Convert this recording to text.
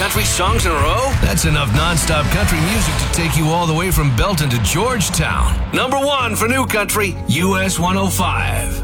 country songs in a row? That's enough non-stop country music to take you all the way from Belton to Georgetown. Number 1 for new country, US 105.